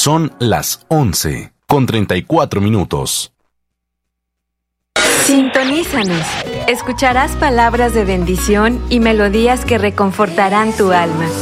Son las 11:34. Sintonízanos. Escucharás palabras de bendición y melodías que reconfortarán tu alma.